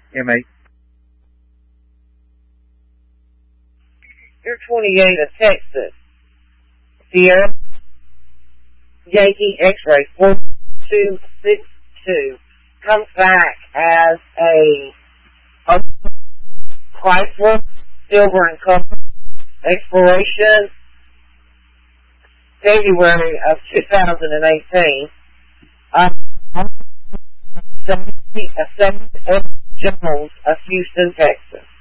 M8. You're 28 of Texas. Sierra Yankee X-ray 4262 comes back as a Chrysler silver and color expiration February of 2018. 70 Jones of Houston, Texas.